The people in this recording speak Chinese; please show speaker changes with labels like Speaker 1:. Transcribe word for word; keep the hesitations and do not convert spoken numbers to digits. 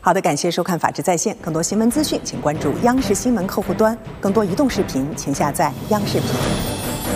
Speaker 1: 好的，感谢收看《法治在线》，更多新闻资讯，请关注央视新闻客户端；更多移动视频，请下载央视频。